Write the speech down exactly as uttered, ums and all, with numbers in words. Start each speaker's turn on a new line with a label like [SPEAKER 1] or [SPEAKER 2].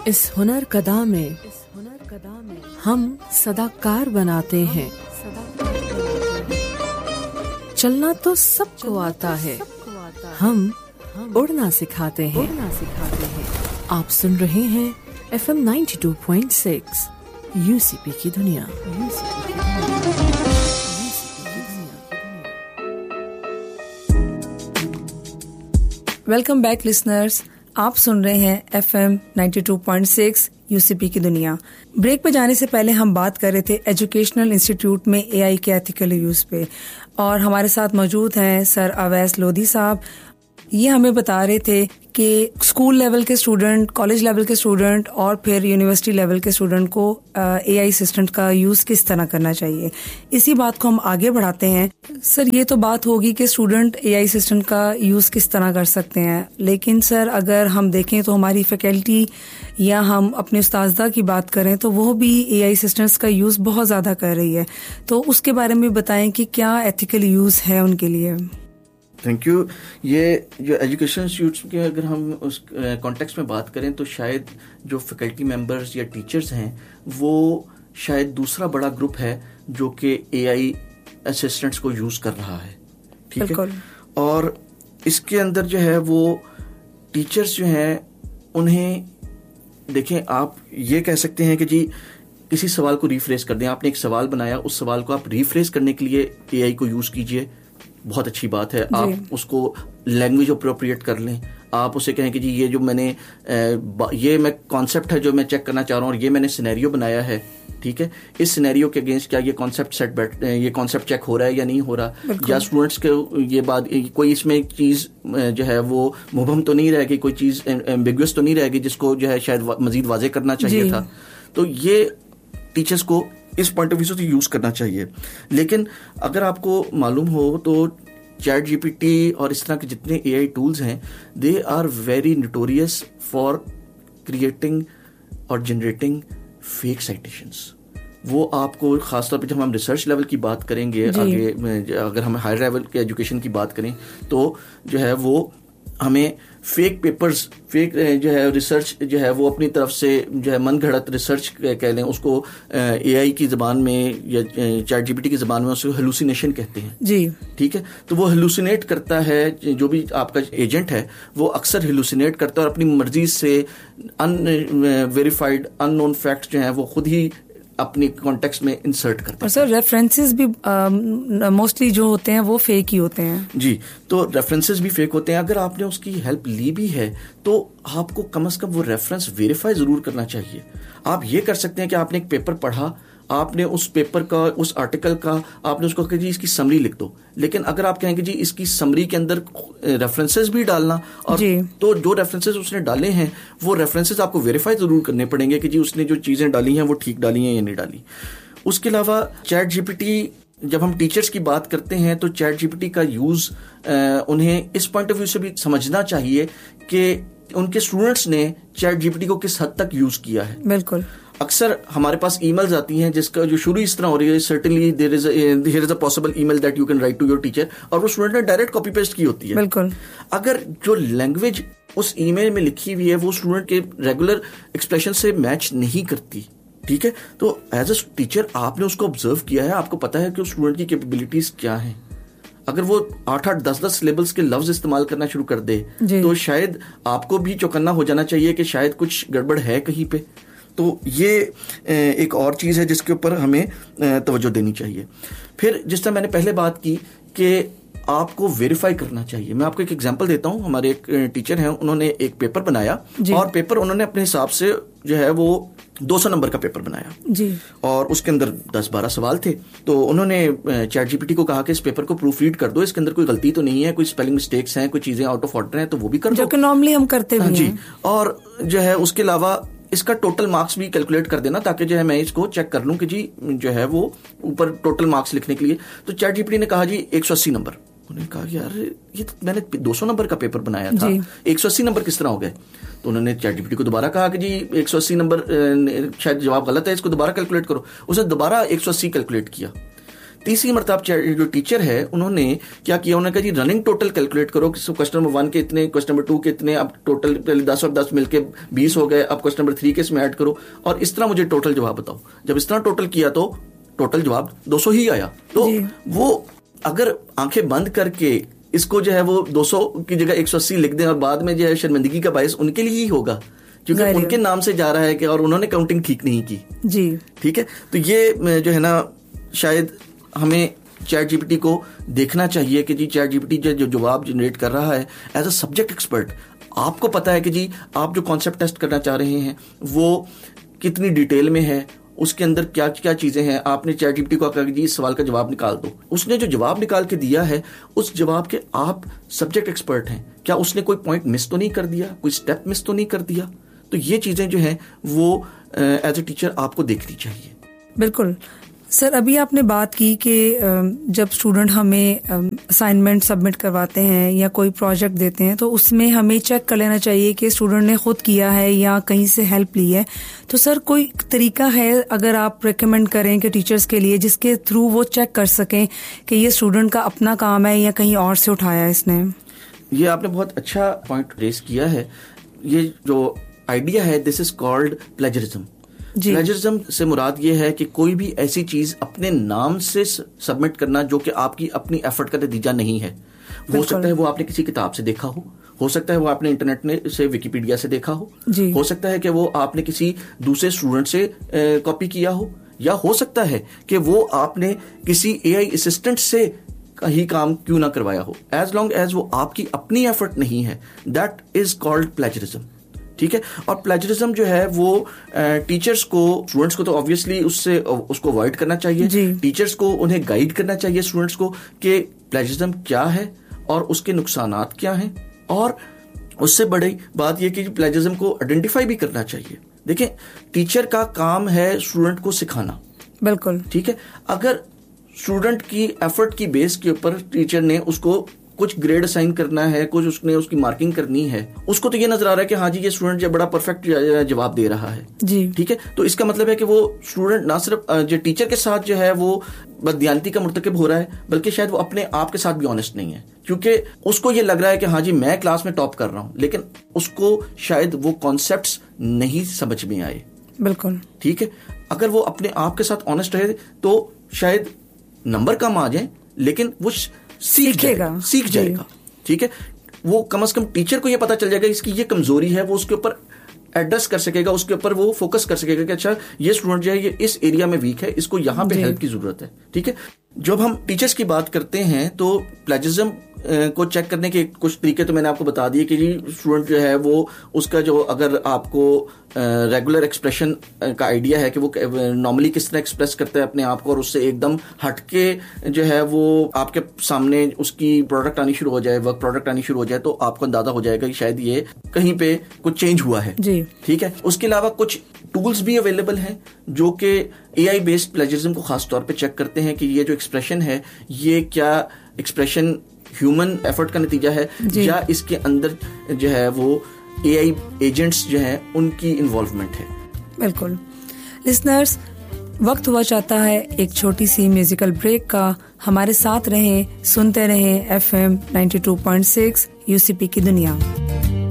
[SPEAKER 1] اس ہنر کدا میں ہم صداکار بناتے ہیں. چلنا تو سب کو آتا ہے, ہم اڑنا سکھاتے ہیں. آپ سن رہے ہیں F M ninety two point six you سی پی کی دنیا.
[SPEAKER 2] ویلکم بیک لسنرز, آپ سن رہے ہیں F M ninety two point six you سی پی کی دنیا. بریک پہ جانے سے پہلے ہم بات کر رہے تھے ایجوکیشنل انسٹیٹیوٹ میں اے آئی کے ایتھیکل یوز پہ, اور ہمارے ساتھ موجود ہیں سر اویس لودھی صاحب. یہ ہمیں بتا رہے تھے کہ اسکول لیول کے اسٹوڈنٹ, کالج لیول کے اسٹوڈنٹ اور پھر یونیورسٹی لیول کے اسٹوڈنٹ کو اے آئی اسسٹنٹ کا یوز کس طرح کرنا چاہیے. اسی بات کو ہم آگے بڑھاتے ہیں. سر, یہ تو بات ہوگی کہ اسٹوڈنٹ اے آئی اسسٹنٹ کا یوز کس طرح کر سکتے ہیں, لیکن سر اگر ہم دیکھیں تو ہماری فیکلٹی یا ہم اپنے استاذہ کی بات کریں تو وہ بھی اے آئی اسسٹنٹس کا یوز بہت زیادہ کر رہی ہے. تو اس کے بارے میں بتائیں کہ کیا ایتھیکل یوز ہے ان کے لیے.
[SPEAKER 3] Thank you. یہ جو ایجوکیشن انسٹیٹیوٹس کے اگر ہم اس کانٹیکسٹ میں بات کریں تو شاید جو فیکلٹی ممبرس یا ٹیچرس ہیں وہ شاید دوسرا بڑا گروپ ہے جو کہ اے آئی اسسٹنٹس کو یوز کر رہا ہے. ٹھیک ہے, اور اس کے اندر جو ہے وہ ٹیچرس جو ہیں انہیں دیکھیں, آپ یہ کہہ سکتے ہیں کہ جی کسی سوال کو ریفریز کر دیں. آپ نے ایک سوال بنایا, اس سوال کو آپ ریفریز کرنے کے لیے اے آئی کو یوز کیجئے, بہت اچھی بات ہے. آپ اس کو لینگویج اپروپریٹ کر لیں. آپ اسے کہیں کہ جی یہ جو میں نے یہ میں کانسیپٹ ہے جو میں چیک کرنا چاہ رہا ہوں, اور یہ میں نے سینیریو بنایا ہے. ٹھیک ہے, اس سینیریو کے اگینسٹ کیا یہ کانسیپٹ سیٹ بیٹھ یہ کانسیپٹ چیک ہو رہا ہے یا نہیں ہو رہا, یا اسٹوڈنٹس کے یہ بات کوئی اس میں چیز جو ہے وہ مبہم تو نہیں رہے گی, کوئی چیز ایمبیگوس تو نہیں رہے گی جس کو جو ہے شاید مزید واضح کرنا چاہیے تھا. تو یہ ٹیچرس کو اس پوائنٹ آف ویو سے یوز کرنا چاہیے. لیکن اگر آپ کو معلوم ہو تو چیٹ جی پی ٹی اور اس طرح کے جتنے اے آئی ٹولز ہیں, they are very notorious for creating اور جنریٹنگ فیک سائٹیشنس. وہ آپ کو خاص طور پہ جب ہم ریسرچ لیول کی بات کریں گے, آگے اگر ہم ہائر لیول کے ایجوکیشن کی بات کریں تو جو ہے وہ ہمیں فیک پیپرز, فیک جو ہے ریسرچ جو ہے وہ اپنی طرف سے جو ہے من گھڑت ریسرچ کہہ لیں اس کو, اے آئی کی زبان میں یا چیٹ جی پی ٹی کی زبان میں اس کو ہیلوسینیشن کہتے ہیں. جی ٹھیک ہے, تو وہ ہیلوسینیٹ کرتا ہے, جو بھی آپ کا ایجنٹ ہے وہ اکثر ہیلوسینیٹ کرتا ہے اور اپنی مرضی سے ان ویریفائڈ ان نون فیکٹس جو ہیں وہ خود ہی اپنی کانٹیکسٹ میں انسرٹ کرتے ہیں.
[SPEAKER 2] اور سر ریفرنسز بھی موسٹلی جو ہوتے ہیں وہ فیک ہی ہوتے ہیں.
[SPEAKER 3] جی, تو ریفرنسز بھی فیک ہوتے ہیں. اگر آپ نے اس کی ہیلپ لی بھی ہے تو آپ کو کم از کم وہ ریفرنس ویریفائی ضرور کرنا چاہیے. آپ یہ کر سکتے ہیں کہ آپ نے ایک پیپر پڑھا, آپ نے اس پیپر کا, اس آرٹیکل کا آپ نے اس کو کہا جی اس کی سمری لکھ دو, لیکن اگر آپ کہیں گے جی اس کی سمری کے اندر ریفرنسز بھی ڈالنا, اور جی. تو جو ریفرنسز اس نے ڈالے ہیں وہ ریفرنسز آپ کو ویریفائی ضرور کرنے پڑیں گے کہ جی اس نے جو چیزیں ڈالی ہیں وہ ٹھیک ڈالی ہیں یا نہیں ڈالی. اس کے علاوہ چیٹ جی پی ٹی, جب ہم ٹیچرز کی بات کرتے ہیں تو چیٹ جی پی ٹی کا یوز انہیں اس پوائنٹ آف ویو سے بھی سمجھنا چاہیے کہ ان کے اسٹوڈنٹس نے چیٹ جی پی ٹی کو کس حد تک یوز کیا ہے.
[SPEAKER 2] بالکل.
[SPEAKER 3] اکثر ہمارے پاس ای میلز آتی ہیں جس کا جو شروع اس طرح ہو رہی ہے, certainly there is there is a possible E mile that you can write to your teacher, اور وہ اسٹوڈنٹ نے ڈائریکٹ کاپی پیسٹ کی ہوتی ہے.
[SPEAKER 2] بالکل.
[SPEAKER 3] اگر جو لینگویج اس ای میل میں لکھی ہوئی ہے وہ اسٹوڈنٹ کے ریگولر ایکسپریشن سے میچ نہیں کرتی, ٹھیک ہے, تو ایز اے ٹیچر آپ نے اس کو آبزرو کیا ہے, آپ کو پتا ہے کہ اس اسٹوڈنٹ کی کیپیبلٹیز کیا ہیں. اگر وہ آٹھ آٹھ دس دس لیبلز کے لفظ استعمال کرنا شروع کر دے جی. تو شاید آپ کو بھی چوکنا ہو جانا چاہیے کہ شاید کچھ گڑبڑ ہے کہیں پہ. تو یہ ایک اور چیز ہے جس کے اوپر ہمیں توجہ دینی چاہیے. پھر جس طرح میں نے پہلے بات کی کہ آپ کو ویریفائی کرنا چاہیے. میں آپ کو ایک ایگزامپل دیتا ہوں. ہمارے ایک ٹیچر ہیں, انہوں نے ایک پیپر بنایا جی. اور پیپر انہوں نے اپنے حساب سے جو ہے وہ دو سو نمبر کا پیپر بنایا جی. اور اس کے اندر دس بارہ سوال تھے. تو انہوں نے چیٹ جی پی ٹی کو کہا کہ اس پیپر کو پروف ریڈ کر دو, اس کے اندر کوئی غلطی تو نہیں ہے, کوئی اسپیلنگ مسٹیکس ہیں, کوئی چیزیں آؤٹ آف آرڈر ہیں تو وہ بھی کر دو,
[SPEAKER 2] جو کہ نارملی ہم کرتے بھی
[SPEAKER 3] جی. اور جو ہے اس کے علاوہ اس کا ٹوٹل مارکس بھی کیلکولیٹ کر دینا تاکہ جو ہے میں اس کو چیک کر لوں کہ جی جو ہے وہ اوپر ٹوٹل مارکس لکھنے کے لیے. تو چیٹ جی پی ٹی نے کہا جی ایک سو اسی نمبر. انہوں نے کہا یار یہ تو میں نے دو سو نمبر کا پیپر بنایا تھا, ایک سو اسی نمبر کس طرح ہو گئے. تو انہوں نے چیٹ جی پی ٹی کو دوبارہ کہا کہ جی ایک سو اسی نمبر شاید جواب غلط ہے, اس کو دوبارہ کیلکولیٹ کرو. اس نے دوبارہ ایک سو اسی کیلکولیٹ کیا. تیسری مرتبہ جو ٹیچر ہے انہوں نے کیا کیا, انہوں نے کہا جی رننگ ٹوٹل کیلکولیٹ کرو کہ کوشچن نمبر ون کے اتنے, کوشچن نمبر ٹو کے اتنے, اب ٹوٹل پہلے دس اور دس مل کے بیس ہو گئے, اب کوشچن نمبر تھری کے اس میں ایڈ کرو اور اس طرح مجھے ٹوٹل جواب بتاؤ. جب اس طرح ٹوٹل کیا تو ٹوٹل جواب دو سو ہی آیا. تو وہ اگر آنکھیں بند کر کے اس کو جو ہے وہ دو سو کی جگہ ایک سو اسی لکھ دیں اور بعد میں جو ہے شرمندگی کا باعث ان کے لیے ہی ہوگا کیونکہ ان کے نام سے جا رہا ہے کہ اور انہوں نے کاؤنٹنگ ٹھیک نہیں کی.
[SPEAKER 2] جی
[SPEAKER 3] ٹھیک ہے. تو یہ جو ہے نا شاید ہمیں چیٹ جی پی ٹی کو دیکھنا چاہیے کہ جی چیٹ جی پی ٹی جو جواب جنریٹ کر رہا ہے ایز اے سبجیکٹ ایکسپرٹ, آپ کو پتا ہے کہ جی آپ جو کانسیپٹ ٹیسٹ کرنا چاہ رہے ہیں وہ کتنی ڈیٹیل میں ہے, اس کے اندر کیا کیا چیزیں ہیں. آپ نے چیٹ جی پی ٹی کو کہا کہ جی اس سوال کا جواب نکال دو, اس نے جو جواب نکال کے دیا ہے اس جواب کے آپ سبجیکٹ ایکسپرٹ ہیں, کیا اس نے کوئی پوائنٹ مس تو نہیں کر دیا, کوئی اسٹیپ مس تو نہیں کر دیا. تو یہ چیزیں جو ہیں وہ ایز اے ٹیچر آپ کو دیکھنی چاہیے.
[SPEAKER 2] بالکل سر, ابھی آپ نے بات کی کہ جب اسٹوڈنٹ ہمیں اسائنمنٹ سبمٹ کرواتے ہیں یا کوئی پروجیکٹ دیتے ہیں تو اس میں ہمیں چیک کر لینا چاہیے کہ اسٹوڈنٹ نے خود کیا ہے یا کہیں سے ہیلپ لی ہے. تو سر کوئی طریقہ ہے اگر آپ ریکمینڈ کریں کہ ٹیچرز کے لیے جس کے تھرو وہ چیک کر سکیں کہ یہ اسٹوڈنٹ کا اپنا کام ہے یا کہیں اور سے اٹھایا ہے اس نے؟
[SPEAKER 3] یہ آپ نے بہت اچھا پوائنٹ ریز کیا ہے. یہ جو آئیڈیا ہے دس از کالڈ پلیجرزم. پلیجرزم سے مراد یہ ہے کہ کوئی بھی ایسی چیز اپنے نام سے سبمٹ کرنا جو کہ آپ کی اپنی ایفرٹ کا نتیجہ نہیں ہے. ہو سکتا ہے وہ آپ نے کسی کتاب سے دیکھا ہو, ہو سکتا ہے وہ آپ نے انٹرنیٹ سے ویکیپیڈیا سے دیکھا ہو, ہو سکتا ہے کہ وہ آپ نے کسی دوسرے اسٹوڈنٹ سے کاپی کیا ہو, یا ہو سکتا ہے کہ وہ آپ نے کسی اے آئی اسسٹنٹ سے ہی کام کیوں نہ کروایا ہو. ایز لانگ ایز وہ آپ کی اپنی ایفرٹ نہیں ہے, دیٹ از کالڈ پلیجرزم. ٹھیک ہے. اور پلیجرزم جو ہے وہ ٹیچرز کو, اسٹوڈنٹس کو تو آبویسلی اس سے اس کو اوائڈ کرنا چاہیے. ٹیچرز کو انہیں گائیڈ کرنا چاہیے اسٹوڈنٹس کو کہ پلیجرزم کیا ہے اور اس کے نقصانات کیا ہیں, اور اس سے بڑی بات یہ کہ پلیجرزم کو آئیڈینٹیفائی بھی کرنا چاہیے. دیکھیں ٹیچر کا کام ہے اسٹوڈنٹ کو سکھانا. بالکل ٹھیک ہے. اگر اسٹوڈنٹ کی ایفرٹ کی بیس کے اوپر ٹیچر نے اس کو کچھ گریڈ اسائن کرنا ہے, کچھ اس نے اس کی مارکنگ کرنی ہے, اس کو تو یہ نظر آ رہا ہے کہ ہاں جی یہ اسٹوڈنٹ جو بڑا پرفیکٹ جواب دے رہا ہے. جی ٹھیک ہے. تو اس کا مطلب ہے کہ وہ اسٹوڈنٹ نہ صرف جو ٹیچر کے ساتھ جو ہے وہ بددیانتی کا مرتکب ہو رہا ہے, بلکہ شاید وہ اپنے آپ کے ساتھ بھی آنیسٹ نہیں ہے, کیونکہ اس کو یہ لگ رہا ہے کہ ہاں جی میں کلاس میں ٹاپ کر رہا ہوں, لیکن اس کو شاید وہ کانسیپٹس نہیں سمجھ میں آئے. بالکل ٹھیک ہے. اگر وہ اپنے آپ کے ساتھ آنیسٹ رہے تو شاید نمبر کم آ جائیں, لیکن وہ سیکھے گا, سیکھ جائے گا. ٹھیک ہے. وہ کم از کم ٹیچر کو یہ پتا چل جائے گا اس کی یہ کمزوری ہے, وہ اس کے اوپر ایڈریس کر سکے گا, اس کے اوپر وہ فوکس کر سکے گا کہ اچھا یہ اسٹوڈنٹ جو ہے یہ اس ایریا میں ویک ہے, اس کو یہاں پہ ہیلپ کی ضرورت ہے. ٹھیک ہے. جب ہم ٹیچرز کی بات کرتے ہیں تو پلیجرزم کو چیک کرنے کے کچھ طریقے تو میں نے آپ کو بتا دیے کہ جی اسٹوڈنٹ جو ہے وہ اس کا جو اگر آپ کو ریگولر ایکسپریشن کا آئیڈیا ہے کہ وہ نارملی کس طرح ایکسپریس کرتا ہے اپنے آپ کو, اور اس سے ایک دم ہٹ کے جو ہے وہ آپ کے سامنے اس کی پروڈکٹ آنی شروع ہو جائے, ورک پروڈکٹ آنی شروع ہو جائے, تو آپ کو اندازہ ہو جائے گا کہ شاید یہ کہیں پہ کچھ چینج ہوا ہے. جی ٹھیک ہے. اس کے علاوہ کچھ ٹولز بھی اویلیبل ہیں جو کہ اے آئی بیسڈ پلیجرزم کو خاص طور پہ چیک کرتے ہیں کہ یہ جو ایکسپریشن ہے یہ کیا ایکسپریشن ہیومن ایفرٹ کا نتیجہ ہے جی. یا اس کے اندر جو ہے وہ اے آئی ایجنٹس جو ہیں ان کی انوالومنٹ ہے. بالکل. لسنرز, وقت ہوا چاہتا ہے ایک چھوٹی سی میوزیکل بریک کا. ہمارے ساتھ رہیں, سنتے رہیں F M ninety two point six you سی پی کی دنیا.